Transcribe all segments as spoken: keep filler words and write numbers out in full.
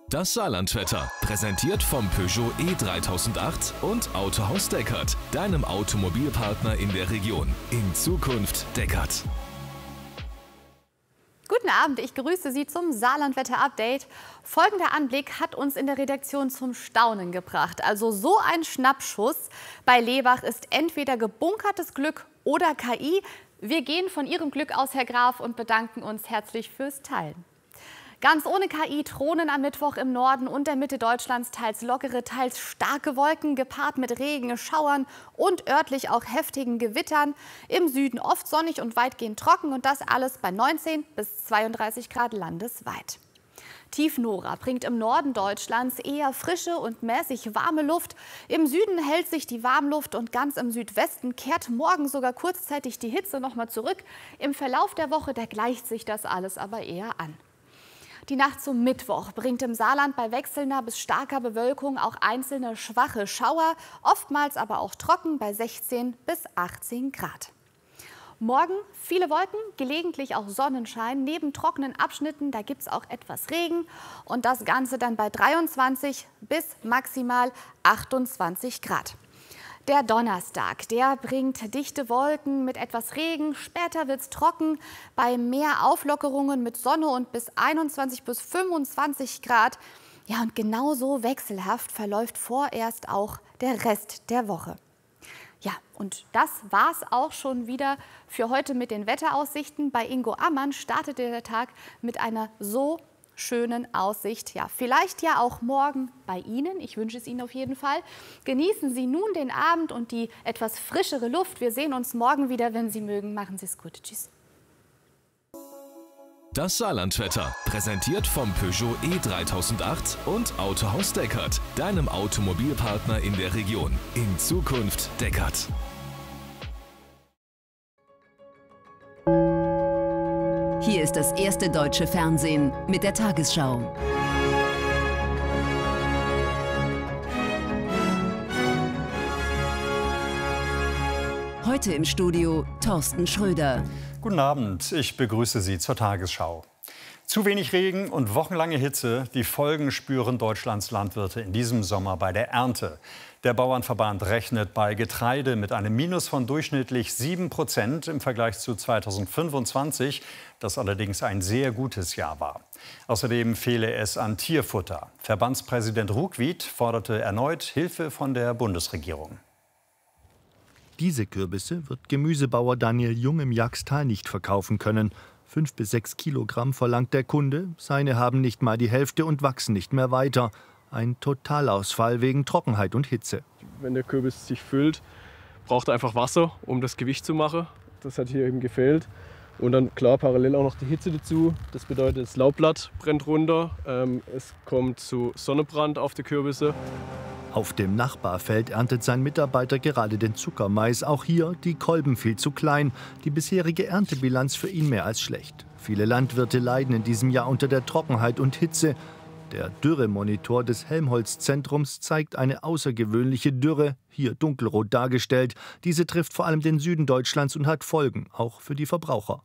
Das Saarlandwetter, präsentiert vom Peugeot E dreitausendacht und Autohaus Deckert, deinem Automobilpartner in der Region. In Zukunft Deckert. Guten Abend, ich grüße Sie zum Saarlandwetter-Update. Folgender Anblick hat uns in der Redaktion zum Staunen gebracht. Also so ein Schnappschuss bei Lebach ist entweder gebunkertes Glück oder K I. Wir gehen von Ihrem Glück aus, Herr Graf, und bedanken uns herzlich fürs Teilen. Ganz ohne K I thronen am Mittwoch im Norden und der Mitte Deutschlands teils lockere, teils starke Wolken, gepaart mit Regen, Schauern und örtlich auch heftigen Gewittern. Im Süden oft sonnig und weitgehend trocken und das alles bei neunzehn bis zweiunddreißig Grad landesweit. Tief Nora bringt im Norden Deutschlands eher frische und mäßig warme Luft. Im Süden hält sich die Warmluft und ganz im Südwesten kehrt morgen sogar kurzzeitig die Hitze noch mal zurück. Im Verlauf der Woche, da gleicht sich das alles aber eher an. Die Nacht zum Mittwoch bringt im Saarland bei wechselnder bis starker Bewölkung auch einzelne schwache Schauer, oftmals aber auch trocken bei sechzehn bis achtzehn Grad. Morgen viele Wolken, gelegentlich auch Sonnenschein. Neben trockenen Abschnitten, da gibt es auch etwas Regen. Und das Ganze dann bei dreiundzwanzig bis maximal achtundzwanzig Grad. Der Donnerstag, der bringt dichte Wolken mit etwas Regen. Später wird es trocken, bei mehr Auflockerungen mit Sonne und bis einundzwanzig bis fünfundzwanzig Grad. Ja, und genauso wechselhaft verläuft vorerst auch der Rest der Woche. Ja, und das war's auch schon wieder für heute mit den Wetteraussichten. Bei Ingo Ammann startete der Tag mit einer so schönen Aussicht. Ja, vielleicht ja auch morgen bei Ihnen. Ich wünsche es Ihnen auf jeden Fall. Genießen Sie nun den Abend und die etwas frischere Luft. Wir sehen uns morgen wieder, wenn Sie mögen. Machen Sie es gut. Tschüss. Das Saarlandwetter, präsentiert vom Peugeot E dreitausendacht und Autohaus Deckert, deinem Automobilpartner in der Region. In Zukunft Deckert. Hier ist das erste deutsche Fernsehen mit der Tagesschau. Heute im Studio Thorsten Schröder. Guten Abend, ich begrüße Sie zur Tagesschau. Zu wenig Regen und wochenlange Hitze, die Folgen spüren Deutschlands Landwirte in diesem Sommer bei der Ernte. Der Bauernverband rechnet bei Getreide mit einem Minus von durchschnittlich sieben Prozent im Vergleich zu zweitausendfünfundzwanzig, das allerdings ein sehr gutes Jahr war. Außerdem fehle es an Tierfutter. Verbandspräsident Ruckwied forderte erneut Hilfe von der Bundesregierung. Diese Kürbisse wird Gemüsebauer Daniel Jung im Jagstal nicht verkaufen können. Fünf bis sechs Kilogramm verlangt der Kunde. Seine haben nicht mal die Hälfte und wachsen nicht mehr weiter. Ein Totalausfall wegen Trockenheit und Hitze. Wenn der Kürbis sich füllt, braucht er einfach Wasser, um das Gewicht zu machen. Das hat hier eben gefehlt. Und dann klar parallel auch noch die Hitze dazu. Das bedeutet, das Laubblatt brennt runter. Ähm, es kommt zu Sonnenbrand auf die Kürbisse. Auf dem Nachbarfeld erntet sein Mitarbeiter gerade den Zuckermais. Auch hier die Kolben viel zu klein. Die bisherige Erntebilanz für ihn mehr als schlecht. Viele Landwirte leiden in diesem Jahr unter der Trockenheit und Hitze. Der Dürremonitor des Helmholtz-Zentrums zeigt eine außergewöhnliche Dürre, hier dunkelrot dargestellt. Diese trifft vor allem den Süden Deutschlands und hat Folgen, auch für die Verbraucher.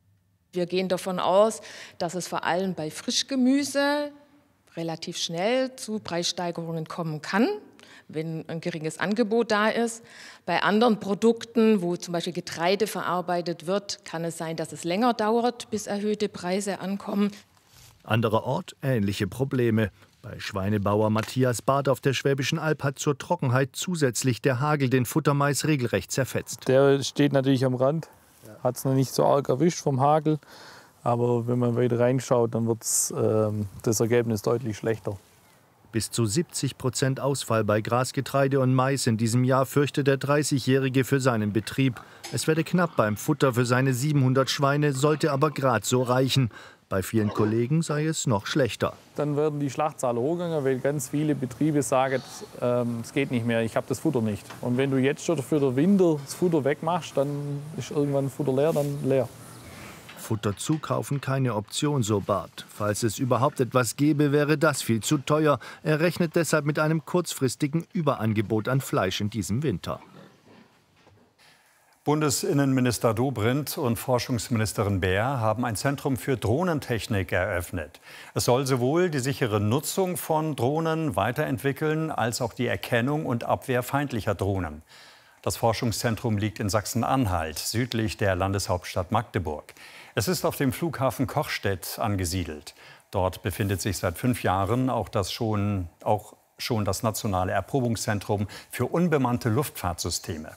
Wir gehen davon aus, dass es vor allem bei Frischgemüse relativ schnell zu Preissteigerungen kommen kann, wenn ein geringes Angebot da ist. Bei anderen Produkten, wo zum Beispiel Getreide verarbeitet wird, kann es sein, dass es länger dauert, bis erhöhte Preise ankommen. Anderer Ort, ähnliche Probleme. Bei Schweinebauer Matthias Barth auf der Schwäbischen Alb hat zur Trockenheit zusätzlich der Hagel den Futtermais regelrecht zerfetzt. Der steht natürlich am Rand, hat es noch nicht so arg erwischt vom Hagel. Aber wenn man weiter reinschaut, dann wird äh, das Ergebnis deutlich schlechter. Bis zu siebzig Prozent Ausfall bei Grasgetreide und Mais in diesem Jahr fürchtet der dreißigjährige für seinen Betrieb. Es werde knapp beim Futter für seine siebenhundert Schweine, sollte aber gerade so reichen. Bei vielen Kollegen sei es noch schlechter. Dann werden die Schlachtzahlen hochgegangen, weil ganz viele Betriebe sagen, ähm, es geht nicht mehr, ich habe das Futter nicht. Und wenn du jetzt schon für den Winter das Futter wegmachst, dann ist irgendwann Futter leer, dann leer. Futter zukaufen keine Option, so Barth. Falls es überhaupt etwas gäbe, wäre das viel zu teuer. Er rechnet deshalb mit einem kurzfristigen Überangebot an Fleisch in diesem Winter. Bundesinnenminister Dobrindt und Forschungsministerin Baer haben ein Zentrum für Drohnentechnik eröffnet. Es soll sowohl die sichere Nutzung von Drohnen weiterentwickeln, als auch die Erkennung und Abwehr feindlicher Drohnen. Das Forschungszentrum liegt in Sachsen-Anhalt, südlich der Landeshauptstadt Magdeburg. Es ist auf dem Flughafen Kochstedt angesiedelt. Dort befindet sich seit fünf Jahren auch das schon, auch schon das nationale Erprobungszentrum für unbemannte Luftfahrtsysteme.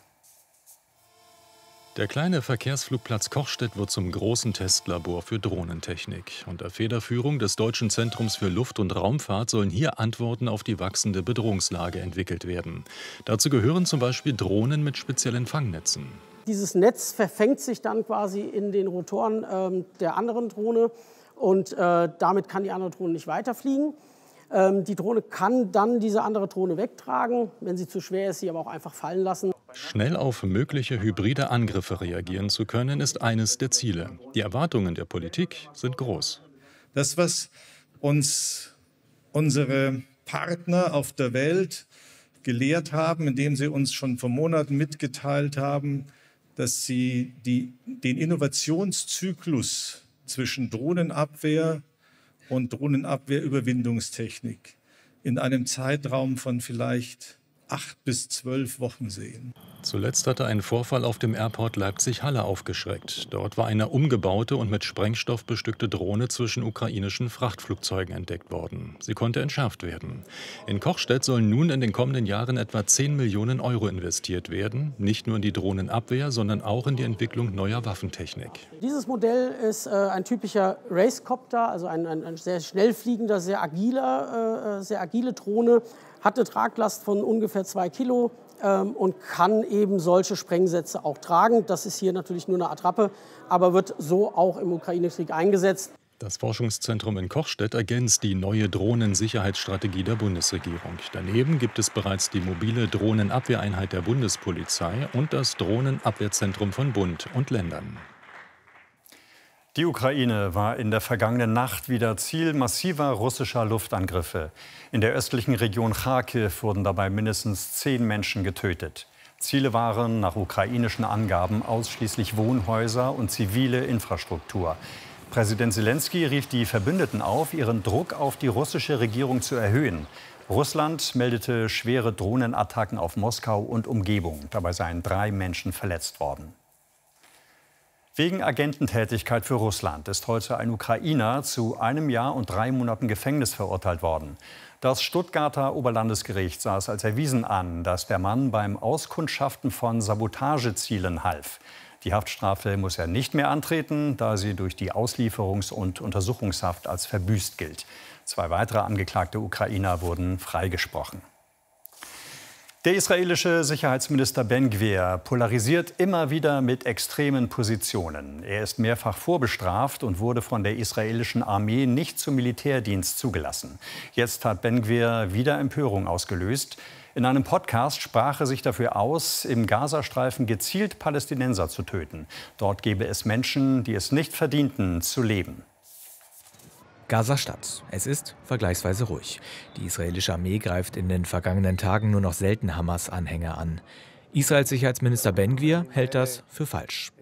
Der kleine Verkehrsflugplatz Kochstedt wird zum großen Testlabor für Drohnentechnik. Unter Federführung des Deutschen Zentrums für Luft- und Raumfahrt sollen hier Antworten auf die wachsende Bedrohungslage entwickelt werden. Dazu gehören zum Beispiel Drohnen mit speziellen Fangnetzen. Dieses Netz verfängt sich dann quasi in den Rotoren äh, der anderen Drohne und äh, damit kann die andere Drohne nicht weiterfliegen. Ähm, die Drohne kann dann diese andere Drohne wegtragen. Wenn sie zu schwer ist, sie aber auch einfach fallen lassen. Schnell auf mögliche hybride Angriffe reagieren zu können, ist eines der Ziele. Die Erwartungen der Politik sind groß. Das, was uns unsere Partner auf der Welt gelehrt haben, indem sie uns schon vor Monaten mitgeteilt haben, dass sie die, den Innovationszyklus zwischen Drohnenabwehr und Drohnenabwehrüberwindungstechnik in einem Zeitraum von vielleicht acht bis zwölf Wochen sehen. Zuletzt hatte ein Vorfall auf dem Airport Leipzig-Halle aufgeschreckt. Dort war eine umgebaute und mit Sprengstoff bestückte Drohne zwischen ukrainischen Frachtflugzeugen entdeckt worden. Sie konnte entschärft werden. In Kochstedt sollen nun in den kommenden Jahren etwa zehn Millionen Euro investiert werden. Nicht nur in die Drohnenabwehr, sondern auch in die Entwicklung neuer Waffentechnik. Dieses Modell ist äh, ein typischer Racecopter, also ein, ein, ein sehr schnell fliegender, sehr agiler, äh, sehr agile Drohne. Hat eine Traglast von ungefähr zwei Kilo ähm, und kann eben solche Sprengsätze auch tragen. Das ist hier natürlich nur eine Attrappe, aber wird so auch im Ukraine-Krieg eingesetzt. Das Forschungszentrum in Kochstedt ergänzt die neue Drohnensicherheitsstrategie der Bundesregierung. Daneben gibt es bereits die mobile Drohnenabwehreinheit der Bundespolizei und das Drohnenabwehrzentrum von Bund und Ländern. Die Ukraine war in der vergangenen Nacht wieder Ziel massiver russischer Luftangriffe. In der östlichen Region Charkiw wurden dabei mindestens zehn Menschen getötet. Ziele waren nach ukrainischen Angaben ausschließlich Wohnhäuser und zivile Infrastruktur. Präsident Selenskyj rief die Verbündeten auf, ihren Druck auf die russische Regierung zu erhöhen. Russland meldete schwere Drohnenattacken auf Moskau und Umgebung. Dabei seien drei Menschen verletzt worden. Wegen Agententätigkeit für Russland ist heute ein Ukrainer zu einem Jahr und drei Monaten Gefängnis verurteilt worden. Das Stuttgarter Oberlandesgericht sah es als erwiesen an, dass der Mann beim Auskundschaften von Sabotagezielen half. Die Haftstrafe muss er nicht mehr antreten, da sie durch die Auslieferungs- und Untersuchungshaft als verbüßt gilt. Zwei weitere angeklagte Ukrainer wurden freigesprochen. Der israelische Sicherheitsminister Ben-Gvir polarisiert immer wieder mit extremen Positionen. Er ist mehrfach vorbestraft und wurde von der israelischen Armee nicht zum Militärdienst zugelassen. Jetzt hat Ben-Gvir wieder Empörung ausgelöst. In einem Podcast sprach er sich dafür aus, im Gazastreifen gezielt Palästinenser zu töten. Dort gebe es Menschen, die es nicht verdienten, zu leben. Gaza-Stadt. Es ist vergleichsweise ruhig. Die israelische Armee greift in den vergangenen Tagen nur noch selten Hamas-Anhänger an. Israels Sicherheitsminister Ben-Gvir hält das für falsch.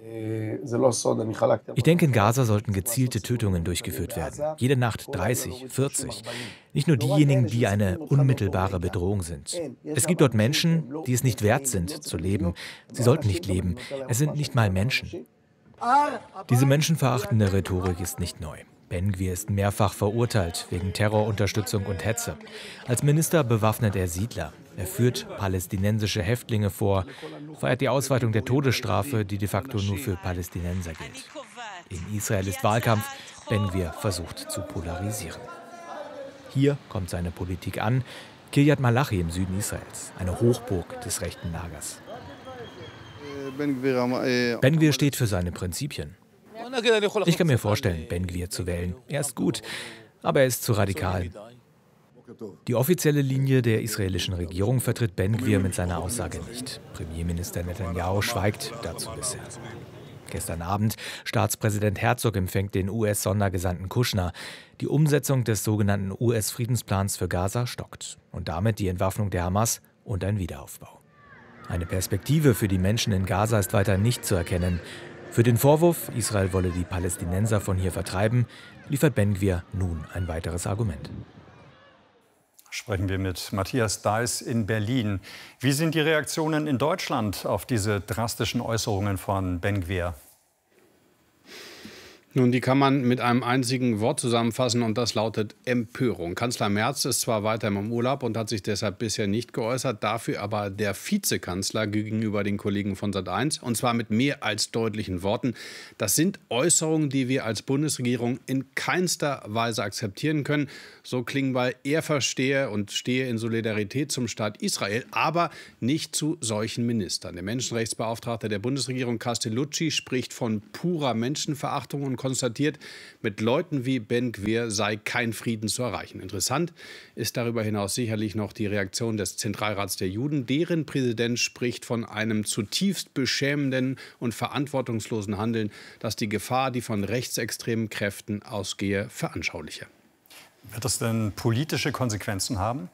Ich denke, in Gaza sollten gezielte Tötungen durchgeführt werden. Jede Nacht dreißig, vierzig. Nicht nur diejenigen, die eine unmittelbare Bedrohung sind. Es gibt dort Menschen, die es nicht wert sind, zu leben. Sie sollten nicht leben. Es sind nicht mal Menschen. Diese menschenverachtende Rhetorik ist nicht neu. Ben-Gvir ist mehrfach verurteilt wegen Terrorunterstützung und Hetze. Als Minister bewaffnet er Siedler. Er führt palästinensische Häftlinge vor, feiert die Ausweitung der Todesstrafe, die de facto nur für Palästinenser gilt. In Israel ist Wahlkampf. Ben-Gvir versucht zu polarisieren. Hier kommt seine Politik an. Kiryat Malachi im Süden Israels, eine Hochburg des rechten Lagers. Ben-Gvir steht für seine Prinzipien. Ich kann mir vorstellen, Ben-Gvir zu wählen. Er ist gut, aber er ist zu radikal. Die offizielle Linie der israelischen Regierung vertritt Ben-Gvir mit seiner Aussage nicht. Premierminister Netanyahu schweigt dazu bisher. Gestern Abend, Staatspräsident Herzog empfängt den U S-Sondergesandten Kushner. Die Umsetzung des sogenannten U S-Friedensplans für Gaza stockt. Und damit die Entwaffnung der Hamas und ein Wiederaufbau. Eine Perspektive für die Menschen in Gaza ist weiter nicht zu erkennen. Für den Vorwurf, Israel wolle die Palästinenser von hier vertreiben, liefert Ben-Gvir nun ein weiteres Argument. Sprechen wir mit Matthias Deiß in Berlin. Wie sind die Reaktionen in Deutschland auf diese drastischen Äußerungen von Ben-Gvir? Nun, die kann man mit einem einzigen Wort zusammenfassen und das lautet Empörung. Kanzler Merz ist zwar weiter im Urlaub und hat sich deshalb bisher nicht geäußert, dafür aber der Vizekanzler gegenüber den Kollegen von Sat eins und zwar mit mehr als deutlichen Worten. Das sind Äußerungen, die wir als Bundesregierung in keinster Weise akzeptieren können. So Klingbeil, er verstehe und stehe in Solidarität zum Staat Israel, aber nicht zu solchen Ministern. Der Menschenrechtsbeauftragte der Bundesregierung Castellucci spricht von purer Menschenverachtung und konstatiert, mit Leuten wie Ben-Gvir sei kein Frieden zu erreichen. Interessant ist darüber hinaus sicherlich noch die Reaktion des Zentralrats der Juden. Deren Präsident spricht von einem zutiefst beschämenden und verantwortungslosen Handeln, das die Gefahr, die von rechtsextremen Kräften ausgehe, veranschauliche. Wird das denn politische Konsequenzen haben?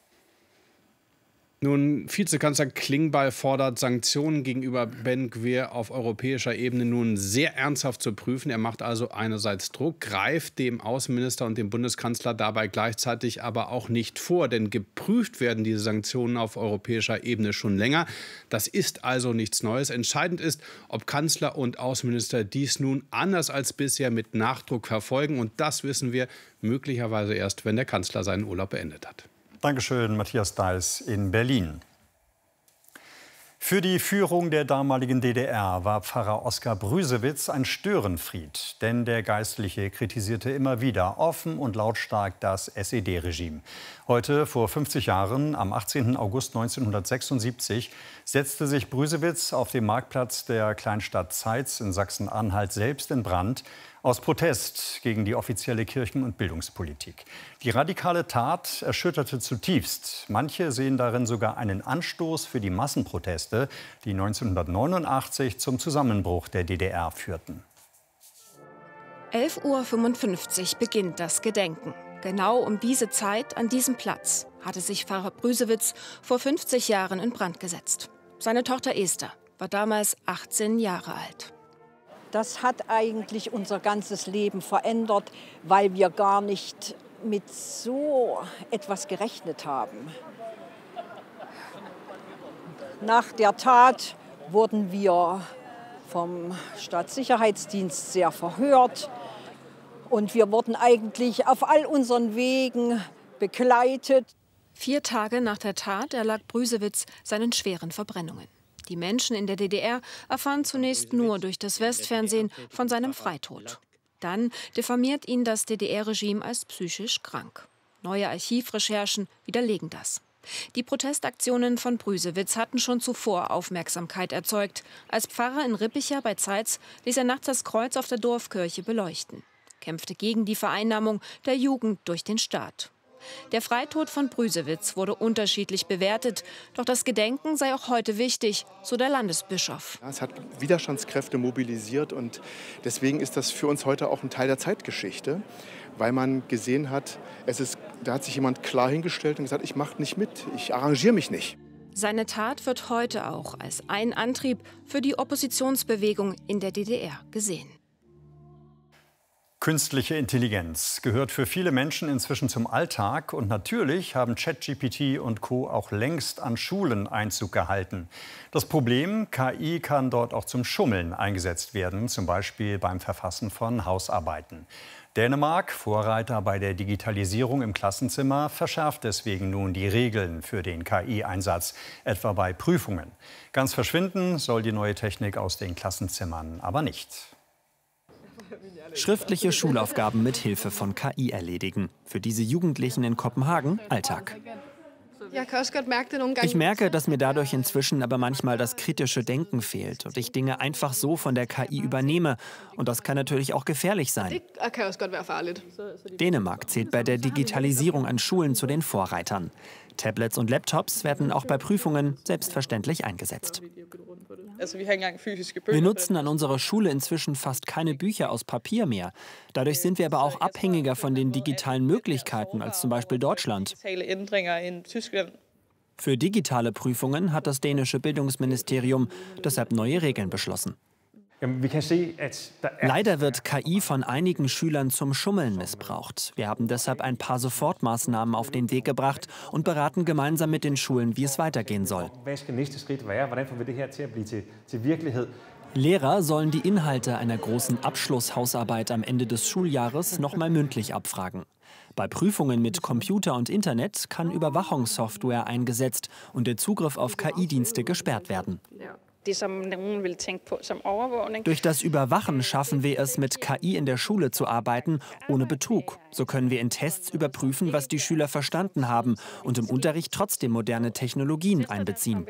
Nun, Vizekanzler Klingbeil fordert, Sanktionen gegenüber Ben-Gvir auf europäischer Ebene nun sehr ernsthaft zu prüfen. Er macht also einerseits Druck, greift dem Außenminister und dem Bundeskanzler dabei gleichzeitig aber auch nicht vor. Denn geprüft werden diese Sanktionen auf europäischer Ebene schon länger. Das ist also nichts Neues. Entscheidend ist, ob Kanzler und Außenminister dies nun anders als bisher mit Nachdruck verfolgen. Und das wissen wir möglicherweise erst, wenn der Kanzler seinen Urlaub beendet hat. Dankeschön, Matthias Deiß in Berlin. Für die Führung der damaligen D D R war Pfarrer Oskar Brüsewitz ein Störenfried. Denn der Geistliche kritisierte immer wieder offen und lautstark das S E D-Regime. Heute, vor fünfzig Jahren, am achtzehnten August neunzehnhundertsechsundsiebzig, setzte sich Brüsewitz auf dem Marktplatz der Kleinstadt Zeitz in Sachsen-Anhalt selbst in Brand, aus Protest gegen die offizielle Kirchen- und Bildungspolitik. Die radikale Tat erschütterte zutiefst. Manche sehen darin sogar einen Anstoß für die Massenproteste, die neunzehnhundertneunundachtzig zum Zusammenbruch der D D R führten. elf Uhr fünfundfünfzig beginnt das Gedenken. Genau um diese Zeit, an diesem Platz, hatte sich Pfarrer Brüsewitz vor fünfzig Jahren in Brand gesetzt. Seine Tochter Esther war damals achtzehn Jahre alt. Das hat eigentlich unser ganzes Leben verändert, weil wir gar nicht mit so etwas gerechnet haben. Nach der Tat wurden wir vom Staatssicherheitsdienst sehr verhört und wir wurden eigentlich auf all unseren Wegen begleitet. Vier Tage nach der Tat erlag Brüsewitz seinen schweren Verbrennungen. Die Menschen in der D D R erfahren zunächst nur durch das Westfernsehen von seinem Freitod. Dann diffamiert ihn das D D R-Regime als psychisch krank. Neue Archivrecherchen widerlegen das. Die Protestaktionen von Brüsewitz hatten schon zuvor Aufmerksamkeit erzeugt. Als Pfarrer in Rippicha bei Zeitz ließ er nachts das Kreuz auf der Dorfkirche beleuchten, kämpfte gegen die Vereinnahmung der Jugend durch den Staat. Der Freitod von Brüsewitz wurde unterschiedlich bewertet. Doch das Gedenken sei auch heute wichtig, so der Landesbischof. Es hat Widerstandskräfte mobilisiert und deswegen ist das für uns heute auch ein Teil der Zeitgeschichte, weil man gesehen hat, es ist, da hat sich jemand klar hingestellt und gesagt, ich mache nicht mit, ich arrangiere mich nicht. Seine Tat wird heute auch als ein Antrieb für die Oppositionsbewegung in der D D R gesehen. Künstliche Intelligenz gehört für viele Menschen inzwischen zum Alltag. Und natürlich haben ChatGPT und Co. auch längst an Schulen Einzug gehalten. Das Problem, K I kann dort auch zum Schummeln eingesetzt werden, zum Beispiel beim Verfassen von Hausarbeiten. Dänemark, Vorreiter bei der Digitalisierung im Klassenzimmer, verschärft deswegen nun die Regeln für den K I-Einsatz, etwa bei Prüfungen. Ganz verschwinden soll die neue Technik aus den Klassenzimmern aber nicht. Schriftliche Schulaufgaben mit Hilfe von K I erledigen. Für diese Jugendlichen in Kopenhagen Alltag. Ich merke, dass mir dadurch inzwischen aber manchmal das kritische Denken fehlt und ich Dinge einfach so von der K I übernehme. Und das kann natürlich auch gefährlich sein. Dänemark zählt bei der Digitalisierung an Schulen zu den Vorreitern. Tablets und Laptops werden auch bei Prüfungen selbstverständlich eingesetzt. Wir nutzen an unserer Schule inzwischen fast keine Bücher aus Papier mehr. Dadurch sind wir aber auch abhängiger von den digitalen Möglichkeiten als zum Beispiel Deutschland. Für digitale Prüfungen hat das dänische Bildungsministerium deshalb neue Regeln beschlossen. Leider wird K I von einigen Schülern zum Schummeln missbraucht. Wir haben deshalb ein paar Sofortmaßnahmen auf den Weg gebracht und beraten gemeinsam mit den Schulen, wie es weitergehen soll. Lehrer sollen die Inhalte einer großen Abschlusshausarbeit am Ende des Schuljahres noch mal mündlich abfragen. Bei Prüfungen mit Computer und Internet kann Überwachungssoftware eingesetzt und der Zugriff auf K I-Dienste gesperrt werden. Durch das Überwachen schaffen wir es, mit K I in der Schule zu arbeiten, ohne Betrug. So können wir in Tests überprüfen, was die Schüler verstanden haben und im Unterricht trotzdem moderne Technologien einbeziehen.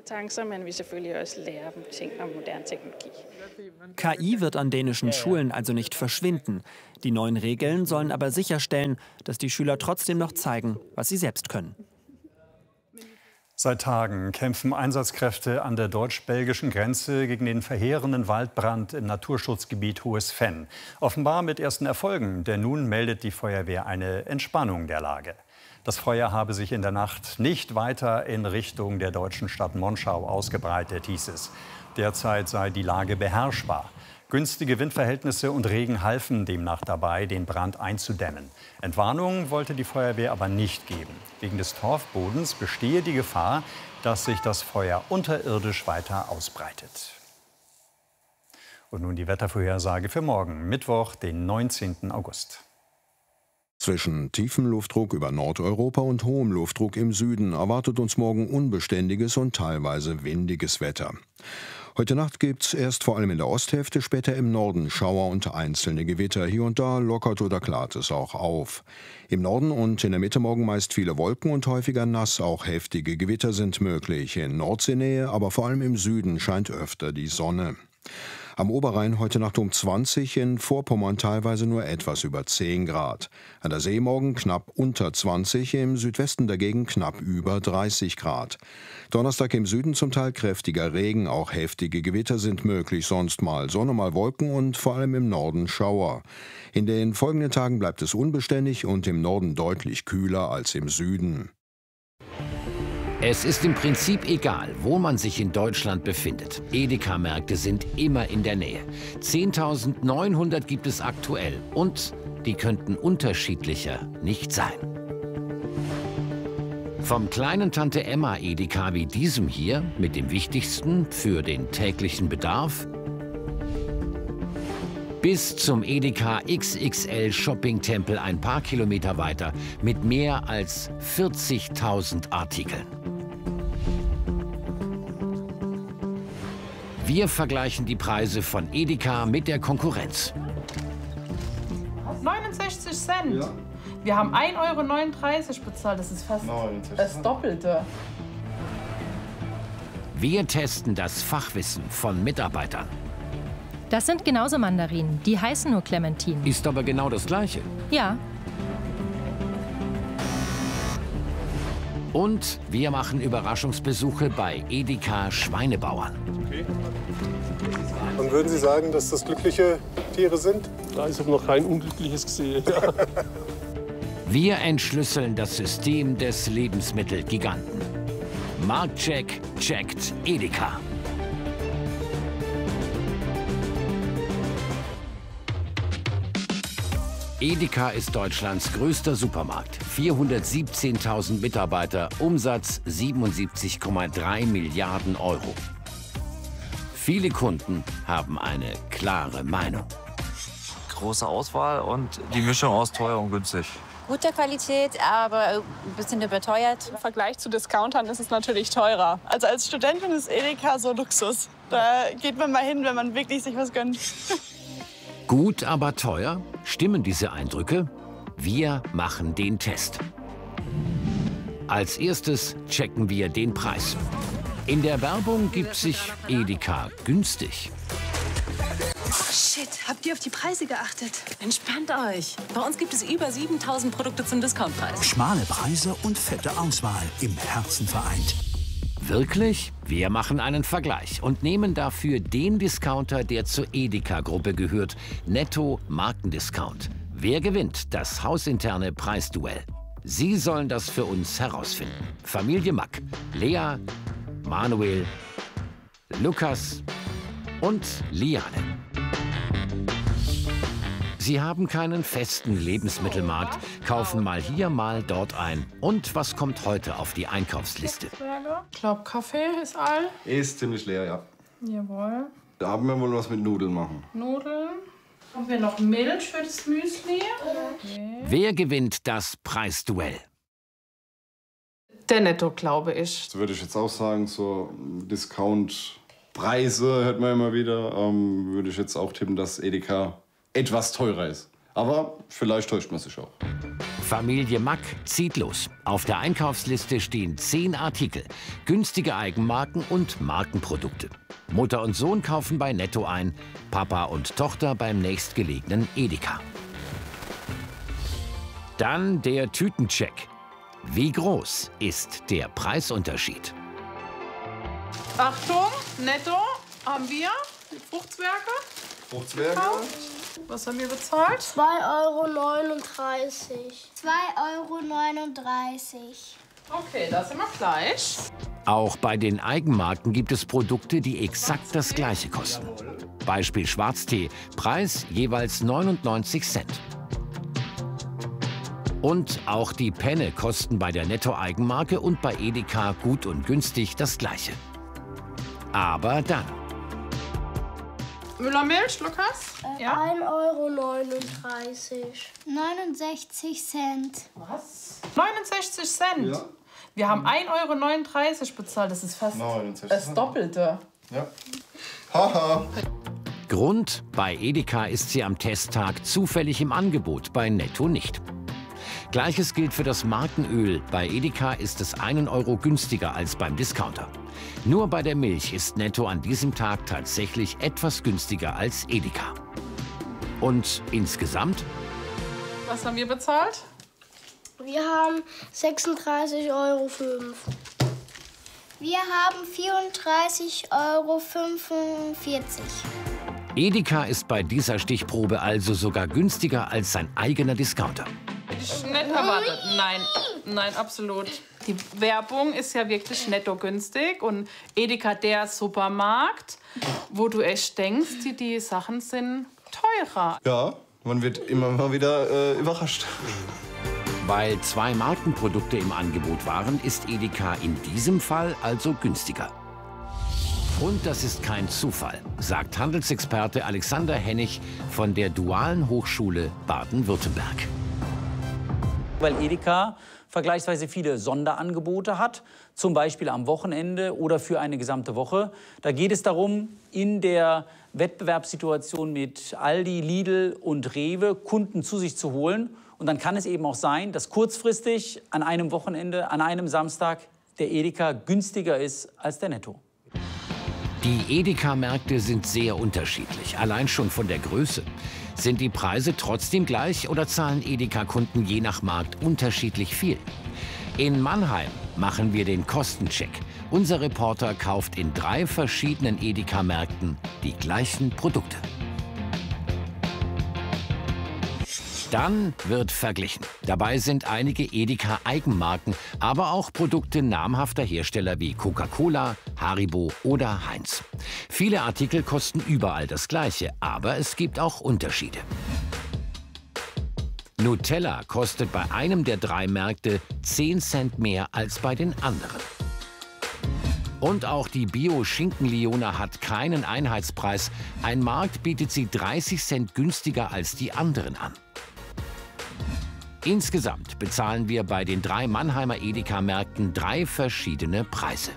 K I wird an dänischen Schulen also nicht verschwinden. Die neuen Regeln sollen aber sicherstellen, dass die Schüler trotzdem noch zeigen, was sie selbst können. Seit Tagen kämpfen Einsatzkräfte an der deutsch-belgischen Grenze gegen den verheerenden Waldbrand im Naturschutzgebiet Hohes Venn. Offenbar mit ersten Erfolgen, denn nun meldet die Feuerwehr eine Entspannung der Lage. Das Feuer habe sich in der Nacht nicht weiter in Richtung der deutschen Stadt Monschau ausgebreitet, hieß es. Derzeit sei die Lage beherrschbar. Günstige Windverhältnisse und Regen halfen demnach dabei, den Brand einzudämmen. Entwarnung wollte die Feuerwehr aber nicht geben. Wegen des Torfbodens bestehe die Gefahr, dass sich das Feuer unterirdisch weiter ausbreitet. Und nun die Wettervorhersage für morgen, Mittwoch, den neunzehnten August. Zwischen tiefem Luftdruck über Nordeuropa und hohem Luftdruck im Süden erwartet uns morgen unbeständiges und teilweise windiges Wetter. Heute Nacht gibt's erst vor allem in der Osthälfte, später im Norden Schauer und einzelne Gewitter. Hier und da lockert oder klart es auch auf. Im Norden und in der Mitte morgen meist viele Wolken und häufiger nass. Auch heftige Gewitter sind möglich. In Nordseenähe, aber vor allem im Süden scheint öfter die Sonne. Am Oberrhein heute Nacht um zwanzig, in Vorpommern teilweise nur etwas über zehn Grad. An der See morgen knapp unter zwanzig, im Südwesten dagegen knapp über dreißig Grad. Donnerstag im Süden zum Teil kräftiger Regen, auch heftige Gewitter sind möglich, sonst mal Sonne, mal Wolken und vor allem im Norden Schauer. In den folgenden Tagen bleibt es unbeständig und im Norden deutlich kühler als im Süden. Es ist im Prinzip egal, wo man sich in Deutschland befindet. Edeka-Märkte sind immer in der Nähe. zehntausendneunhundert gibt es aktuell und die könnten unterschiedlicher nicht sein. Vom kleinen Tante Emma Edeka wie diesem hier mit dem Wichtigsten für den täglichen Bedarf bis zum Edeka X X L Shopping-Tempel ein paar Kilometer weiter mit mehr als vierzigtausend Artikeln. Wir vergleichen die Preise von Edeka mit der Konkurrenz. neunundsechzig Cent. Ja. Wir haben ein Euro neununddreißig bezahlt. Das ist fast das Doppelte. Wir testen das Fachwissen von Mitarbeitern. Das sind genauso Mandarinen. Die heißen nur Clementine. Ist aber genau das Gleiche. Ja. Und wir machen Überraschungsbesuche bei Edeka Schweinebauern. Okay. Und würden Sie sagen, dass das glückliche Tiere sind? Ja, ich habe noch kein Unglückliches gesehen. Wir entschlüsseln das System des Lebensmittelgiganten. Marktcheck checkt Edeka. Edeka ist Deutschlands größter Supermarkt. vierhundertsiebzehntausend Mitarbeiter, Umsatz siebenundsiebzig Komma drei Milliarden Euro. Viele Kunden haben eine klare Meinung. Große Auswahl und die Mischung aus teuer und günstig. Gute Qualität, aber ein bisschen überteuert. Im Vergleich zu Discountern ist es natürlich teurer. Also als Studentin ist Edeka so Luxus. Da geht man mal hin, wenn man wirklich sich was gönnt. Gut, aber teuer? Stimmen diese Eindrücke? Wir machen den Test. Als erstes checken wir den Preis. In der Werbung gibt sich Edeka günstig. Oh shit, habt ihr auf die Preise geachtet? Entspannt euch. Bei uns gibt es über siebentausend Produkte zum Discountpreis. Schmale Preise und fette Auswahl im Herzen vereint. Wirklich? Wir machen einen Vergleich und nehmen dafür den Discounter, der zur Edeka-Gruppe gehört. Netto Markendiscount. Wer gewinnt das hausinterne Preisduell? Sie sollen das für uns herausfinden. Familie Mack, Lea, Manuel, Lukas und Liane. Sie haben keinen festen Lebensmittelmarkt, kaufen mal hier, mal dort ein. Und was kommt heute auf die Einkaufsliste? Ich glaube, Kaffee ist all. Ist ziemlich leer, ja. Jawohl. Da haben wir wohl was mit Nudeln machen. Nudeln. Haben wir noch Milch für das Müsli? Okay. Wer gewinnt das Preisduell? Der Netto, glaube ich. Das würde ich jetzt auch sagen, so Discount-Preise hört man immer wieder. Ähm, würde ich jetzt auch tippen, dass Edeka etwas teurer ist. Aber vielleicht täuscht man sich auch. Familie Mack zieht los. Auf der Einkaufsliste stehen zehn Artikel, günstige Eigenmarken und Markenprodukte. Mutter und Sohn kaufen bei Netto ein, Papa und Tochter beim nächstgelegenen Edeka. Dann der Tütencheck. Wie groß ist der Preisunterschied? Achtung, Netto haben wir die Fruchtzwerge. Fruchtzwerge. Was haben wir bezahlt? zwei Euro neununddreißig. zwei Euro neununddreißig. Okay, da sind wir gleich. Auch bei den Eigenmarken gibt es Produkte, die exakt das Gleiche kosten. Beispiel Schwarztee, Preis jeweils neunundneunzig Cent. Und auch die Penne kosten bei der Netto-Eigenmarke und bei Edeka gut und günstig das Gleiche. Aber dann. Müllermilch, Lukas? Äh, ja. ein Euro neununddreißig. neunundsechzig Cent. Was? neunundsechzig Cent? Ja. Wir haben ein Euro neununddreißig bezahlt. Das ist fast das Doppelte. Ja. Haha. Grund: Bei Edeka ist sie am Testtag zufällig im Angebot, bei Netto nicht. Gleiches gilt für das Markenöl. Bei Edeka ist es einen Euro günstiger als beim Discounter. Nur bei der Milch ist Netto an diesem Tag tatsächlich etwas günstiger als Edeka. Und insgesamt? Was haben wir bezahlt? Wir haben sechsunddreißig Euro fünf. Wir haben vierunddreißig Euro fünfundvierzig. Edeka ist bei dieser Stichprobe also sogar günstiger als sein eigener Discounter. Hätte ich nicht erwartet. Nein, nein, absolut. Die Werbung ist ja wirklich netto günstig und Edeka der Supermarkt, wo du echt denkst, die, die Sachen sind teurer. Ja, man wird immer mal wieder äh, überrascht. Weil zwei Markenprodukte im Angebot waren, ist Edeka in diesem Fall also günstiger. Und das ist kein Zufall, sagt Handelsexperte Alexander Hennig von der Dualen Hochschule Baden-Württemberg. Weil Edeka vergleichsweise viele Sonderangebote hat, zum Beispiel am Wochenende oder für eine gesamte Woche. Da geht es darum, in der Wettbewerbssituation mit Aldi, Lidl und Rewe Kunden zu sich zu holen. Und dann kann es eben auch sein, dass kurzfristig an einem Wochenende, an einem Samstag der Edeka günstiger ist als der Netto. Die Edeka-Märkte sind sehr unterschiedlich, allein schon von der Größe. Sind die Preise trotzdem gleich oder zahlen Edeka-Kunden je nach Markt unterschiedlich viel? In Mannheim machen wir den Kostencheck. Unser Reporter kauft in drei verschiedenen Edeka-Märkten die gleichen Produkte. Dann wird verglichen. Dabei sind einige Edeka-Eigenmarken, aber auch Produkte namhafter Hersteller wie Coca-Cola, Haribo oder Heinz. Viele Artikel kosten überall das Gleiche, aber es gibt auch Unterschiede. Nutella kostet bei einem der drei Märkte zehn Cent mehr als bei den anderen. Und auch die Bio-Schinken-Liona hat keinen Einheitspreis. Ein Markt bietet sie dreißig Cent günstiger als die anderen an. Insgesamt bezahlen wir bei den drei Mannheimer Edeka-Märkten drei verschiedene Preise.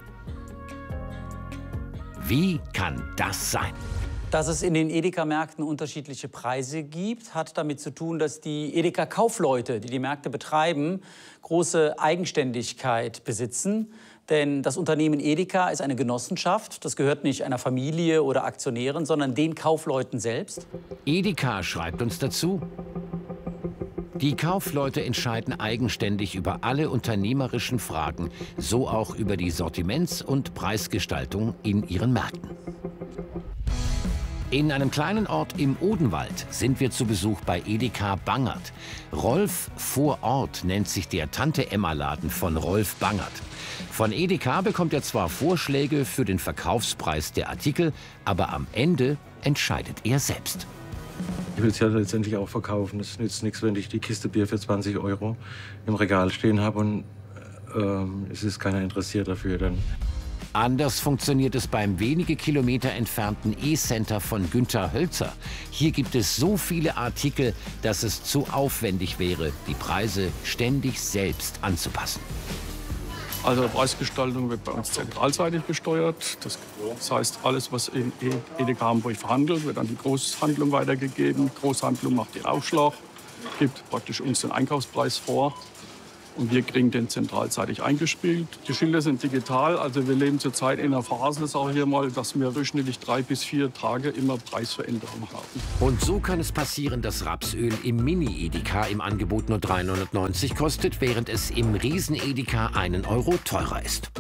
Wie kann das sein? Dass es in den Edeka-Märkten unterschiedliche Preise gibt, hat damit zu tun, dass die Edeka-Kaufleute, die die Märkte betreiben, große Eigenständigkeit besitzen. Denn das Unternehmen Edeka ist eine Genossenschaft. Das gehört nicht einer Familie oder Aktionären, sondern den Kaufleuten selbst. Edeka schreibt uns dazu: Die Kaufleute entscheiden eigenständig über alle unternehmerischen Fragen, so auch über die Sortiments- und Preisgestaltung in ihren Märkten. In einem kleinen Ort im Odenwald sind wir zu Besuch bei Edeka Bangert. Rolf vor Ort nennt sich der Tante-Emma-Laden von Rolf Bangert. Von Edeka bekommt er zwar Vorschläge für den Verkaufspreis der Artikel, aber am Ende entscheidet er selbst. Ich will es ja letztendlich auch verkaufen. Es nützt nichts, wenn ich die Kiste Bier für zwanzig Euro im Regal stehen habe und ähm, es ist keiner interessiert dafür. Dann. Anders funktioniert es beim wenige Kilometer entfernten E-Center von Günter Hölzer. Hier gibt es so viele Artikel, dass es zu aufwendig wäre, die Preise ständig selbst anzupassen. Also die Preisgestaltung wird bei uns zentralseitig besteuert. Das heißt, alles, was in Edeka Hamburg verhandelt, wird an die Großhandlung weitergegeben. Die Großhandlung macht den Aufschlag, gibt praktisch uns den Einkaufspreis vor. Und wir kriegen den zentralseitig eingespielt. Die Schilder sind digital, also wir leben zurzeit in einer Phase, sage ich hier mal, dass wir durchschnittlich drei bis vier Tage immer Preisveränderungen haben. Und so kann es passieren, dass Rapsöl im Mini-Edeka im Angebot nur drei neunundneunzig kostet, während es im Riesen-Edeka einen Euro teurer ist.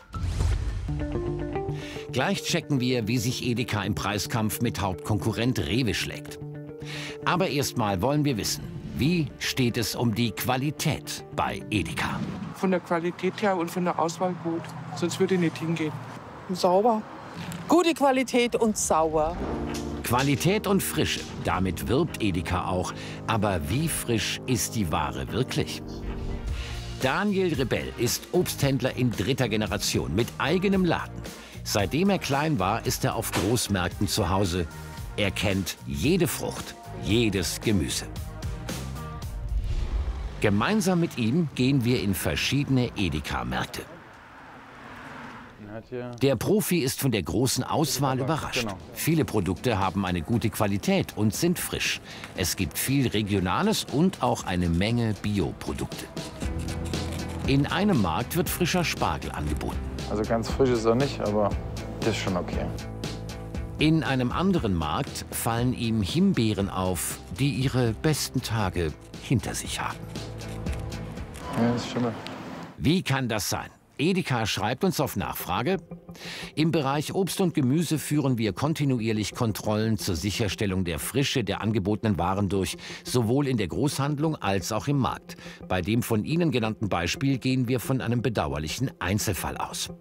Gleich checken wir, wie sich Edeka im Preiskampf mit Hauptkonkurrent Rewe schlägt. Aber erstmal wollen wir wissen, wie steht es um die Qualität bei Edeka? Von der Qualität her und von der Auswahl gut, sonst würde ich nicht hingehen. Sauber. Gute Qualität und sauber. Qualität und Frische, damit wirbt Edeka auch. Aber wie frisch ist die Ware wirklich? Daniel Rebell ist Obsthändler in dritter Generation mit eigenem Laden. Seitdem er klein war, ist er auf Großmärkten zu Hause. Er kennt jede Frucht, jedes Gemüse. Gemeinsam mit ihm gehen wir in verschiedene Edeka-Märkte. Der Profi ist von der großen Auswahl überrascht. Viele Produkte haben eine gute Qualität und sind frisch. Es gibt viel Regionales und auch eine Menge Bioprodukte. In einem Markt wird frischer Spargel angeboten. Also ganz frisch ist er nicht, aber das ist schon okay. In einem anderen Markt fallen ihm Himbeeren auf, die ihre besten Tage hinter sich haben. Ja, das stimmt. Wie kann das sein? Edeka schreibt uns auf Nachfrage: Im Bereich Obst und Gemüse führen wir kontinuierlich Kontrollen zur Sicherstellung der Frische der angebotenen Waren durch, sowohl in der Großhandlung als auch im Markt. Bei dem von Ihnen genannten Beispiel gehen wir von einem bedauerlichen Einzelfall aus.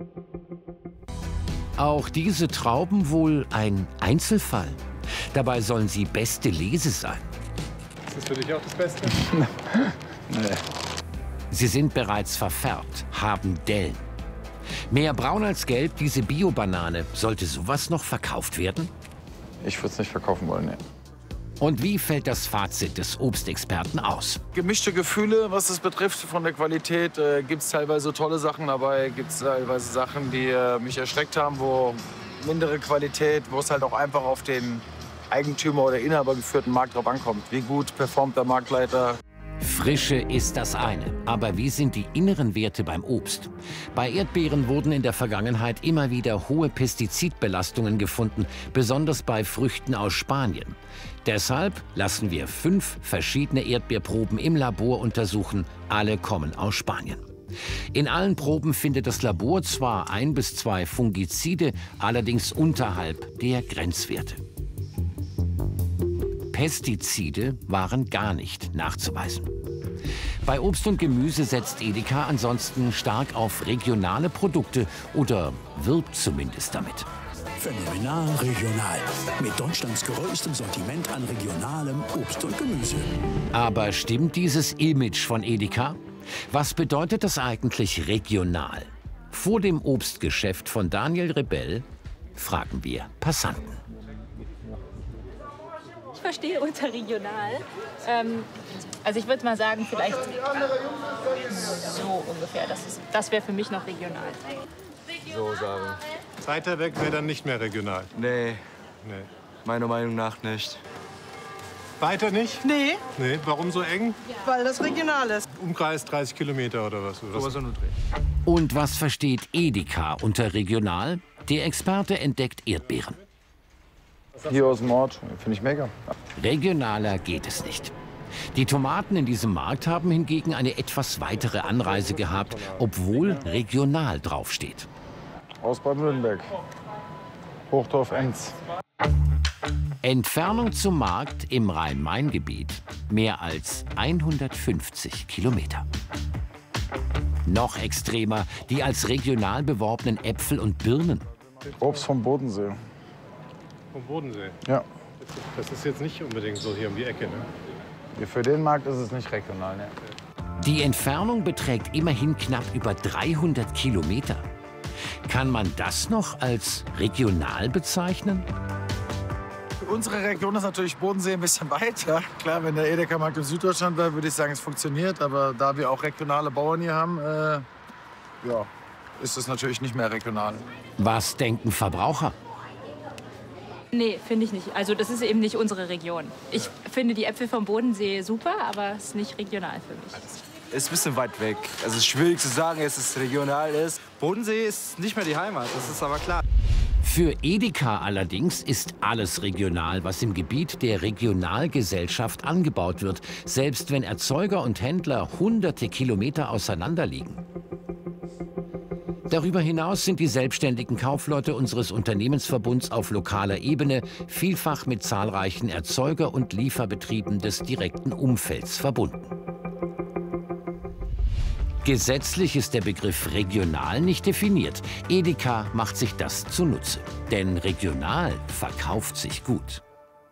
Auch diese Trauben wohl ein Einzelfall? Dabei sollen sie beste Lese sein. Ist das für dich auch das Beste? Nee. Sie sind bereits verfärbt, haben Dellen. Mehr braun als gelb, diese Bio-Banane. Sollte sowas noch verkauft werden? Ich würde es nicht verkaufen wollen, ne. Und wie fällt das Fazit des Obstexperten aus? Gemischte Gefühle, was es betrifft. Von der Qualität äh, gibt es teilweise tolle Sachen dabei, gibt es teilweise Sachen, die äh, mich erschreckt haben, wo mindere Qualität, wo es halt auch einfach auf den Eigentümer oder Inhaber geführten Markt drauf ankommt. Wie gut performt der Marktleiter? Frische ist das eine, aber wie sind die inneren Werte beim Obst? Bei Erdbeeren wurden in der Vergangenheit immer wieder hohe Pestizidbelastungen gefunden, besonders bei Früchten aus Spanien. Deshalb lassen wir fünf verschiedene Erdbeerproben im Labor untersuchen, alle kommen aus Spanien. In allen Proben findet das Labor zwar ein bis zwei Fungizide, allerdings unterhalb der Grenzwerte. Pestizide waren gar nicht nachzuweisen. Bei Obst und Gemüse setzt Edeka ansonsten stark auf regionale Produkte oder wirbt zumindest damit. Phänomenal regional. Mit Deutschlands größtem Sortiment an regionalem Obst und Gemüse. Aber stimmt dieses Image von Edeka? Was bedeutet das eigentlich regional? Vor dem Obstgeschäft von Daniel Rebell fragen wir Passanten. Ich verstehe unter regional. Ähm, also ich würde mal sagen, vielleicht so ungefähr. Das, ist, das wäre für mich noch regional. So sagen. Weiter weg wäre dann nicht mehr regional. Nee. Nee. Meiner Meinung nach nicht. Weiter nicht? Nee. Nee, warum so eng? Weil das regional ist. Umkreis dreißig Kilometer oder was? Oder was? Und was versteht Edeka unter regional? Der Experte entdeckt Erdbeeren. Hier aus dem Ort, finde ich mega. Regionaler geht es nicht. Die Tomaten in diesem Markt haben hingegen eine etwas weitere Anreise gehabt, obwohl regional draufsteht. Aus Baden-Württemberg. Hochdorf-Enz. Entfernung zum Markt im Rhein-Main-Gebiet mehr als hundertfünfzig Kilometer. Noch extremer die als regional beworbenen Äpfel und Birnen. Obst vom Bodensee. Vom Bodensee? Ja. Das ist jetzt nicht unbedingt so hier um die Ecke, ne? Für den Markt ist es nicht regional, ne? Die Entfernung beträgt immerhin knapp über dreihundert Kilometer. Kann man das noch als regional bezeichnen? Unsere Region ist natürlich Bodensee ein bisschen weit. Ja. Klar, wenn der Edeka-Markt in Süddeutschland wäre, würde ich sagen, es funktioniert. Aber da wir auch regionale Bauern hier haben, äh, ja, ist es natürlich nicht mehr regional. Was denken Verbraucher? Nee, finde ich nicht. Also das ist eben nicht unsere Region. Ich finde die Äpfel vom Bodensee super, aber es ist nicht regional für mich. Es ist ein bisschen weit weg. Also es ist schwierig zu sagen, dass es regional ist. Bodensee ist nicht mehr die Heimat, das ist aber klar. Für Edeka allerdings ist alles regional, was im Gebiet der Regionalgesellschaft angebaut wird, selbst wenn Erzeuger und Händler hunderte Kilometer auseinander liegen. Darüber hinaus sind die selbstständigen Kaufleute unseres Unternehmensverbunds auf lokaler Ebene vielfach mit zahlreichen Erzeuger- und Lieferbetrieben des direkten Umfelds verbunden. Gesetzlich ist der Begriff regional nicht definiert. Edeka macht sich das zunutze. Denn regional verkauft sich gut.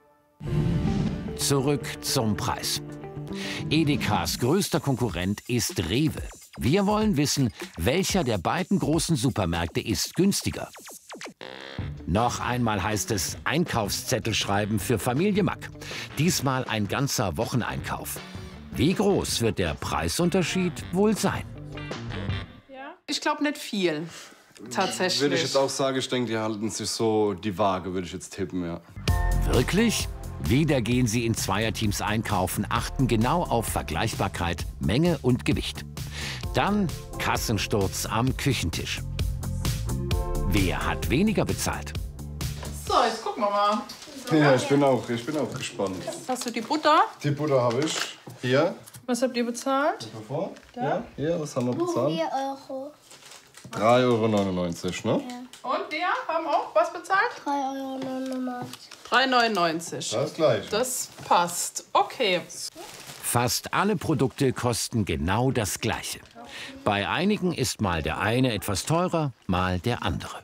Zurück zum Preis. Edekas größter Konkurrent ist Rewe. Wir wollen wissen, welcher der beiden großen Supermärkte ist günstiger. Noch einmal heißt es Einkaufszettel schreiben für Familie Mack. Diesmal ein ganzer Wocheneinkauf. Wie groß wird der Preisunterschied wohl sein? Ich glaube nicht viel, tatsächlich. Würde ich jetzt auch sagen, ich denke, die halten sich so die Waage, würde ich jetzt tippen, ja. Wirklich? Wieder gehen sie in Zweierteams einkaufen, achten genau auf Vergleichbarkeit, Menge und Gewicht. Dann Kassensturz am Küchentisch. Wer hat weniger bezahlt? So, jetzt gucken wir mal. Ja, ich bin auch, ich bin auch gespannt. Hast du die Butter? Die Butter habe ich. Hier. Was habt ihr bezahlt? Bevor? Da? Ja, hier, was haben wir bezahlt? vier Euro. drei Euro neunundneunzig, ne? Ja. Und wir haben auch was bezahlt? drei Euro neunundneunzig. drei neunundneunzig. Das gleich. Das passt. Okay. Fast alle Produkte kosten genau das Gleiche. Bei einigen ist mal der eine etwas teurer, mal der andere.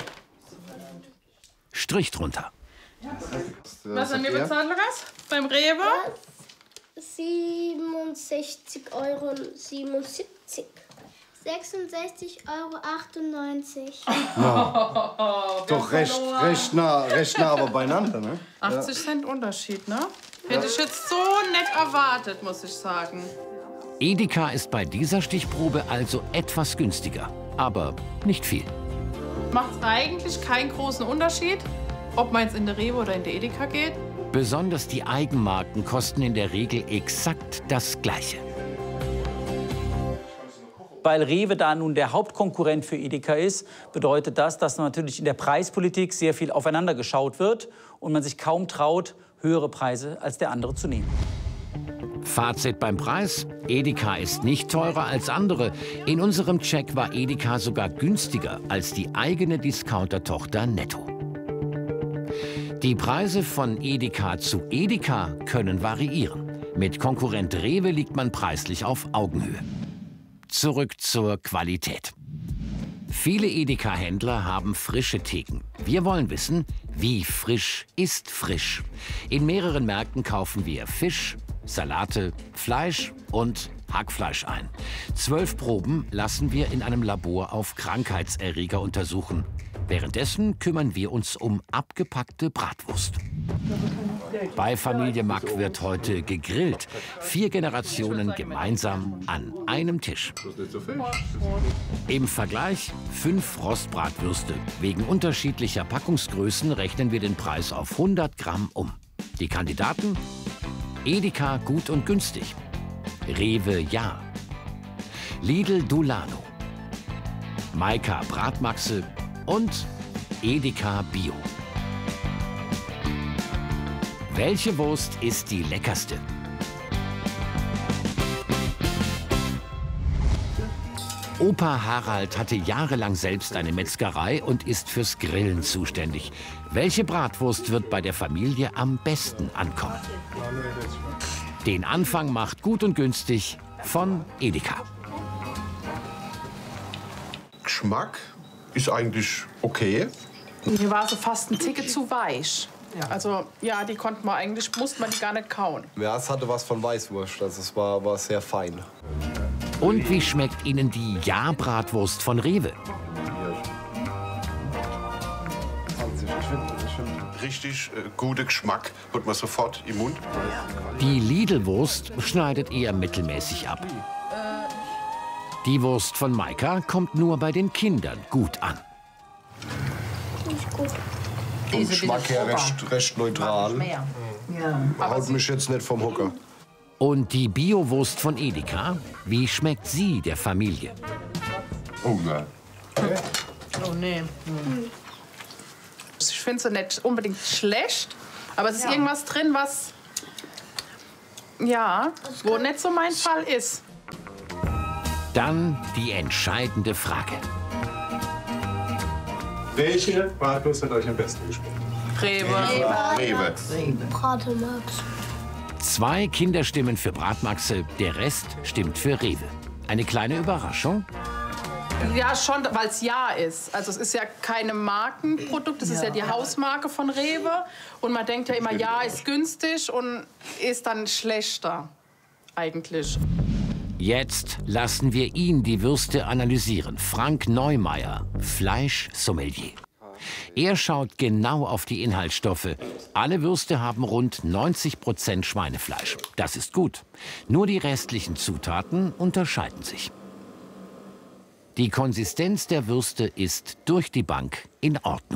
Strich drunter. Was haben wir bezahlt, Lukas? Beim Rewe? siebenundsechzig Euro siebenundsiebzig. sechsundsechzig Euro achtundneunzig. Ja. Doch recht, recht, nah, recht nah aber beieinander, ne? achtzig Cent Unterschied, ne? Hätte ich jetzt so nett erwartet, muss ich sagen. Edeka ist bei dieser Stichprobe also etwas günstiger, aber nicht viel. Macht eigentlich keinen großen Unterschied, ob man jetzt in der Rewe oder in der Edeka geht. Besonders die Eigenmarken kosten in der Regel exakt das Gleiche. Weil Rewe da nun der Hauptkonkurrent für Edeka ist, bedeutet das, dass natürlich in der Preispolitik sehr viel aufeinander geschaut wird und man sich kaum traut, höhere Preise als der andere zu nehmen. Fazit beim Preis: Edeka ist nicht teurer als andere. In unserem Check war Edeka sogar günstiger als die eigene Discounter-Tochter Netto. Die Preise von Edeka zu Edeka können variieren. Mit Konkurrent Rewe liegt man preislich auf Augenhöhe. Zurück zur Qualität. Viele Edeka-Händler haben frische Theken. Wir wollen wissen, wie frisch ist frisch. In mehreren Märkten kaufen wir Fisch, Salate, Fleisch und Hackfleisch ein. Zwölf Proben lassen wir in einem Labor auf Krankheitserreger untersuchen. Währenddessen kümmern wir uns um abgepackte Bratwurst. Bei Familie Mack wird heute gegrillt. Vier Generationen gemeinsam an einem Tisch. Im Vergleich fünf Rostbratwürste. Wegen unterschiedlicher Packungsgrößen rechnen wir den Preis auf hundert Gramm um. Die Kandidaten? Edeka gut und günstig. Rewe ja. Lidl Dulano. Maika Bratmaxe und Edeka Bio. Welche Wurst ist die leckerste? Opa Harald hatte jahrelang selbst eine Metzgerei und ist fürs Grillen zuständig. Welche Bratwurst wird bei der Familie am besten ankommen? Den Anfang macht Gut und Günstig von Edeka. Geschmack ist eigentlich okay. Mir war sie fast ein Ticket zu weich. Ja, also ja, die konnte man eigentlich, musste man die gar nicht kauen. Ja, es hatte was von Weißwurst, also es war, war sehr fein. Und wie schmeckt Ihnen die Ja-Bratwurst von Rewe? Richtig äh, guter Geschmack, hat man sofort im Mund. Die Lidl-Wurst schneidet eher mittelmäßig ab. Die Wurst von Maika kommt nur bei den Kindern gut an. Nicht gut. Vom Geschmack her recht, recht neutral. Ja. Haut mich jetzt nicht vom Hocker. Und die Bio-Wurst von Edeka, wie schmeckt sie der Familie? Oh nein. Okay. Oh nee. Hm. Ich finde sie nicht unbedingt schlecht, aber es ist ja irgendwas drin, was ja, wo nicht so mein Fall ist. Dann die entscheidende Frage. Welche Bratwurst hat euch am besten geschmeckt? Rewe. Rewe. Rewe. Bratemax. Zwei Kinder stimmen für Bratmaxe, der Rest stimmt für Rewe. Eine kleine Überraschung? Ja, schon, weil es Ja ist. Also es ist ja keine Markenprodukt, es ist ja die Hausmarke von Rewe. Und man denkt ja immer, Ja ist günstig und ist dann schlechter eigentlich. Jetzt lassen wir ihn die Würste analysieren. Frank Neumeier, Fleischsommelier. Er schaut genau auf die Inhaltsstoffe. Alle Würste haben rund neunzig Prozent Schweinefleisch. Das ist gut. Nur die restlichen Zutaten unterscheiden sich. Die Konsistenz der Würste ist durch die Bank in Ordnung.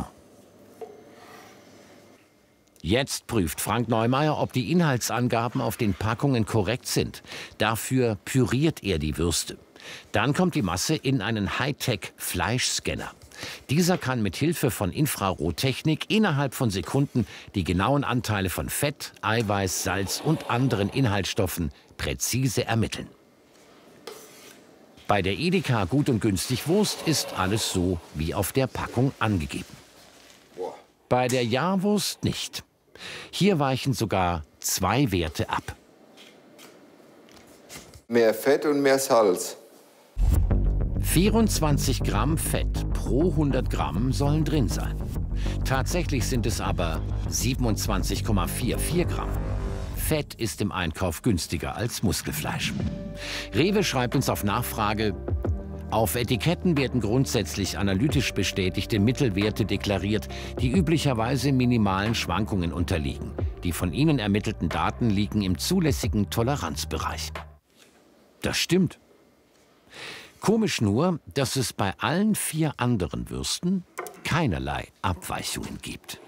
Jetzt prüft Frank Neumeier, ob die Inhaltsangaben auf den Packungen korrekt sind. Dafür püriert er die Würste. Dann kommt die Masse in einen Hightech-Fleischscanner. Dieser kann mit Hilfe von Infrarottechnik innerhalb von Sekunden die genauen Anteile von Fett, Eiweiß, Salz und anderen Inhaltsstoffen präzise ermitteln. Bei der Edeka Gut und Günstig Wurst ist alles so wie auf der Packung angegeben. Bei der Ja-Wurst nicht. Hier weichen sogar zwei Werte ab. Mehr Fett und mehr Salz. vierundzwanzig Gramm Fett pro hundert Gramm sollen drin sein. Tatsächlich sind es aber siebenundzwanzig Komma vierundvierzig Gramm. Fett ist im Einkauf günstiger als Muskelfleisch. Rewe schreibt uns auf Nachfrage: Auf Etiketten werden grundsätzlich analytisch bestätigte Mittelwerte deklariert, die üblicherweise minimalen Schwankungen unterliegen. Die von ihnen ermittelten Daten liegen im zulässigen Toleranzbereich. Das stimmt. Komisch nur, dass es bei allen vier anderen Würsten keinerlei Abweichungen gibt.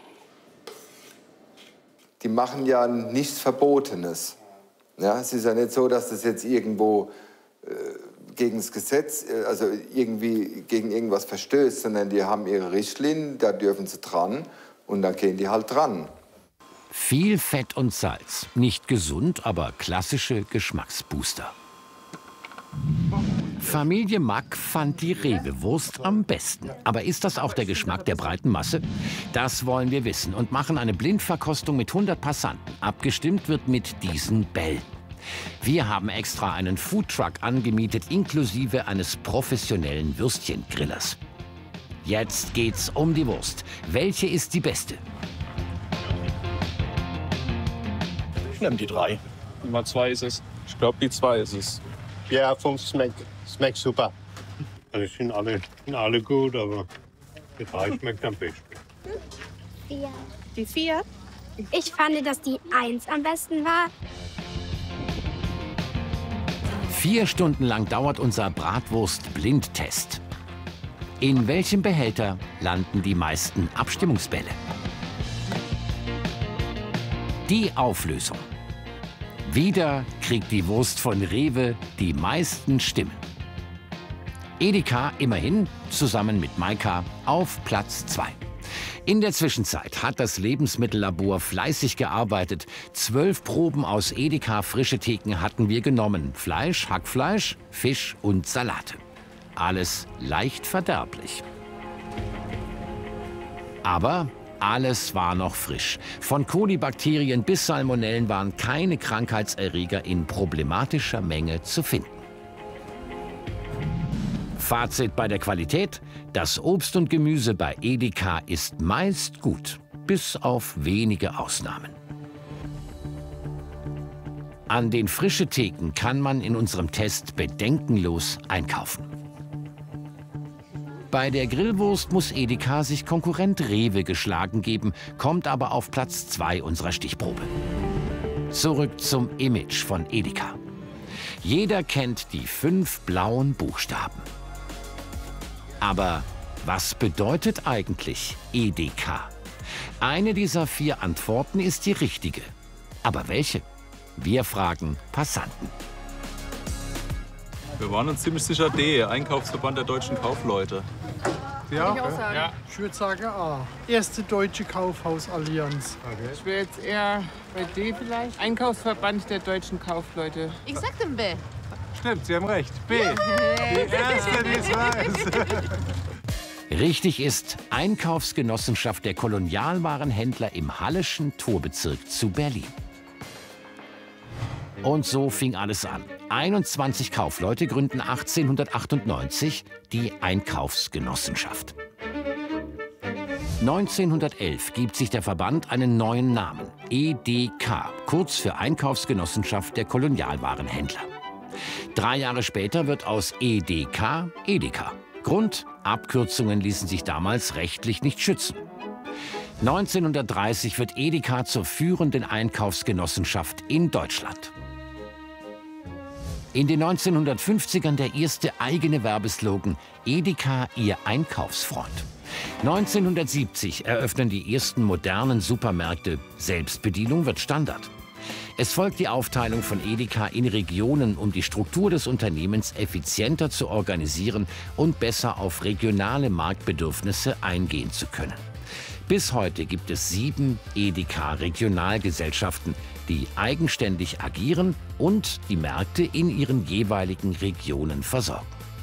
Die machen ja nichts Verbotenes. Ja, es ist ja nicht so, dass das jetzt irgendwo äh, gegen das Gesetz, äh, also irgendwie gegen irgendwas verstößt, sondern die haben ihre Richtlinien, da dürfen sie dran und dann gehen die halt dran. Viel Fett und Salz. Nicht gesund, aber klassische Geschmacksbooster. Familie Mack fand die Rewe-Wurst am besten. Aber ist das auch der Geschmack der breiten Masse? Das wollen wir wissen und machen eine Blindverkostung mit hundert Passanten. Abgestimmt wird mit diesen Bällen. Wir haben extra einen Foodtruck angemietet, inklusive eines professionellen Würstchengrillers. Jetzt geht's um die Wurst. Welche ist die beste? Ich nehme die drei. Nummer zwei ist es. Ich glaube, die zwei ist es. Ja, vom Smack. Schmeckt super. Also sind alle, sind alle gut, aber die drei schmeckt am besten. Vier. Die vier? Ich fand, dass die eins am besten war. Vier Stunden lang dauert unser Bratwurst-Blindtest. In welchem Behälter landen die meisten Abstimmungsbälle? Die Auflösung. Wieder kriegt die Wurst von Rewe die meisten Stimmen. Edeka immerhin, zusammen mit Maika, auf Platz zwei. In der Zwischenzeit hat das Lebensmittellabor fleißig gearbeitet. Zwölf Proben aus Edeka frische Theken hatten wir genommen. Fleisch, Hackfleisch, Fisch und Salate. alles leicht verderblich. Aber alles war noch frisch. Von Kolibakterien bis Salmonellen waren keine Krankheitserreger in problematischer Menge zu finden. Fazit bei der Qualität: Das Obst und Gemüse bei Edeka ist meist gut, bis auf wenige Ausnahmen. An den frische Theken kann man in unserem Test bedenkenlos einkaufen. Bei der Grillwurst muss Edeka sich Konkurrent Rewe geschlagen geben, kommt aber auf Platz zwei unserer Stichprobe. Zurück zum Image von Edeka. Jeder kennt die fünf blauen Buchstaben. Aber was bedeutet eigentlich Edeka? Eine dieser vier Antworten ist die richtige. Aber welche? Wir fragen Passanten. Wir waren uns ziemlich sicher D, Einkaufsverband der deutschen Kaufleute. Ja, ich, ja. ich würde sagen A. Erste Deutsche Kaufhausallianz. Okay. Ich wäre jetzt eher bei D vielleicht. Einkaufsverband der deutschen Kaufleute. Ich sag dann B. Stimmt, Sie haben recht. B. Die erste, die es weiß. Richtig ist Einkaufsgenossenschaft der Kolonialwarenhändler im Halleschen Torbezirk zu Berlin. Und so fing alles an. einundzwanzig Kaufleute gründen achtzehnhundertachtundneunzig die Einkaufsgenossenschaft. neunzehnhundertelf gibt sich der Verband einen neuen Namen, E D K, kurz für Einkaufsgenossenschaft der Kolonialwarenhändler. Drei Jahre später wird aus E D K Edeka. Grund: Abkürzungen ließen sich damals rechtlich nicht schützen. neunzehnhundertdreißig wird Edeka zur führenden Einkaufsgenossenschaft in Deutschland. In den neunzehnhundertfünfzigern der erste eigene Werbeslogan: Edeka, Ihr Einkaufsfreund. neunzehnhundertsiebzig eröffnen die ersten modernen Supermärkte. Selbstbedienung wird Standard. Es folgt die Aufteilung von Edeka in Regionen, um die Struktur des Unternehmens effizienter zu organisieren und besser auf regionale Marktbedürfnisse eingehen zu können. Bis heute gibt es sieben Edeka-Regionalgesellschaften, die eigenständig agieren und die Märkte in ihren jeweiligen Regionen versorgen.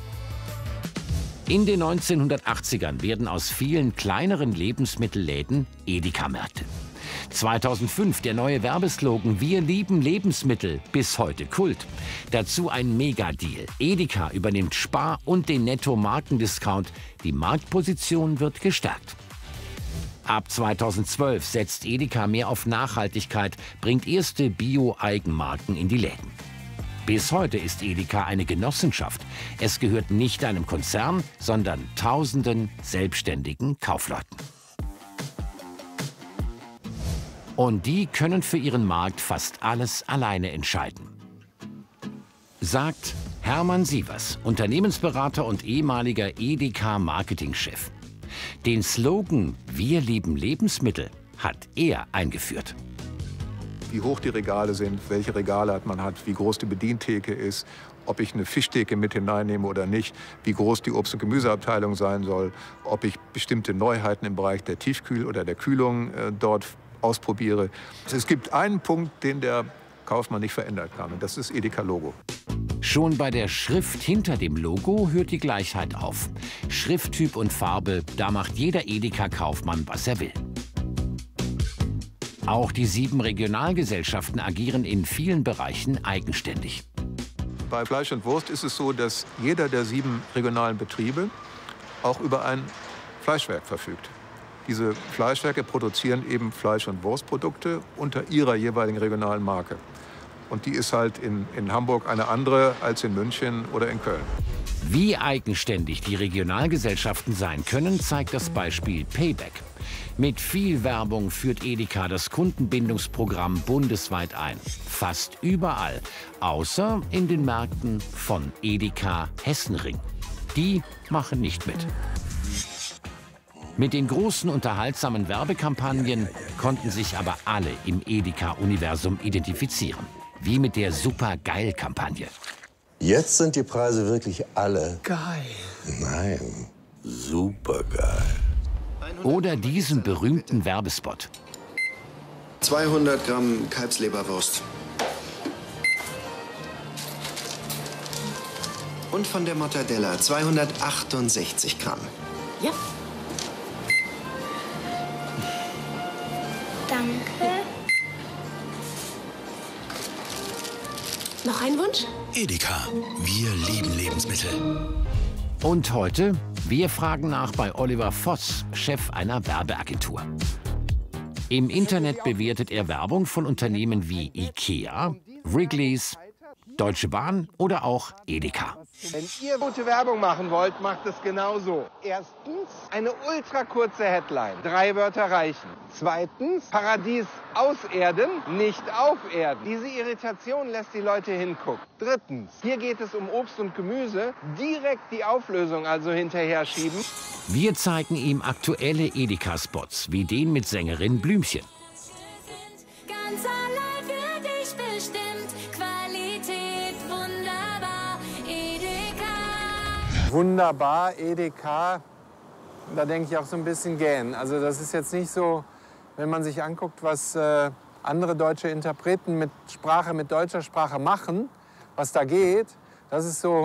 In den neunzehnhundertachtzigern werden aus vielen kleineren Lebensmittelläden Edeka-Märkte. zweitausendfünf der neue Werbeslogan Wir lieben Lebensmittel, bis heute Kult. Dazu ein Megadeal. Edeka übernimmt Spar und den Netto-Markendiscount. Die Marktposition wird gestärkt. Ab zweitausendzwölf setzt Edeka mehr auf Nachhaltigkeit, bringt erste Bio-Eigenmarken in die Läden. Bis heute ist Edeka eine Genossenschaft. Es gehört nicht einem Konzern, sondern tausenden selbstständigen Kaufleuten. Und die können für ihren Markt fast alles alleine entscheiden. Sagt Hermann Sievers, Unternehmensberater und ehemaliger Edeka-Marketingchef. Den Slogan Wir lieben Lebensmittel hat er eingeführt. Wie hoch die Regale sind, welche Regalart man hat, wie groß die Bedientheke ist, ob ich eine Fischtheke mit hineinnehme oder nicht, wie groß die Obst- und Gemüseabteilung sein soll, ob ich bestimmte Neuheiten im Bereich der Tiefkühl- oder der Kühlung äh, dort ausprobiere. Es gibt einen Punkt, den der Kaufmann nicht verändern kann, und das ist Edeka-Logo. Schon bei der Schrift hinter dem Logo hört die Gleichheit auf. Schrifttyp und Farbe, da macht jeder Edeka-Kaufmann, was er will. Auch die sieben Regionalgesellschaften agieren in vielen Bereichen eigenständig. Bei Fleisch und Wurst ist es so, dass jeder der sieben regionalen Betriebe auch über ein Fleischwerk verfügt. Diese Fleischwerke produzieren eben Fleisch- und Wurstprodukte unter ihrer jeweiligen regionalen Marke. Und die ist halt in, in Hamburg eine andere als in München oder in Köln. Wie eigenständig die Regionalgesellschaften sein können, zeigt das Beispiel Payback. Mit viel Werbung führt Edeka das Kundenbindungsprogramm bundesweit ein. Fast überall, außer in den Märkten von Edeka Hessenring. Die machen nicht mit. Mit den großen unterhaltsamen Werbekampagnen konnten sich aber alle im Edeka-Universum identifizieren. Wie mit der Super-Geil-Kampagne. Jetzt sind die Preise wirklich alle geil. Nein, super geil. Oder diesen berühmten Werbespot. zweihundert Gramm Kalbsleberwurst. Und von der Mortadella zweihundertachtundsechzig Gramm. Ja. Danke. Noch ein Wunsch? Edeka. Wir lieben Lebensmittel. Und heute? Wir fragen nach bei Oliver Voss, Chef einer Werbeagentur. Im Internet bewertet er Werbung von Unternehmen wie Ikea, Wrigley's, Deutsche Bahn oder auch Edeka. Wenn ihr gute Werbung machen wollt, macht es genauso. Erstens, eine ultra kurze Headline. Drei Wörter reichen. Zweitens, Paradies auserden, nicht auferden. Diese Irritation lässt die Leute hingucken. Drittens, hier geht es um Obst und Gemüse. Direkt die Auflösung also hinterher schieben. Wir zeigen ihm aktuelle Edeka-Spots, wie den mit Sängerin Blümchen. Ganz allein für dich bestimmt. Qualität wunderbar. Edeka. Wunderbar, Edeka. Da denke ich auch so ein bisschen gähn. Also das ist jetzt nicht so, wenn man sich anguckt, was äh, andere deutsche Interpreten mit Sprache, mit deutscher Sprache machen, was da geht. Das ist so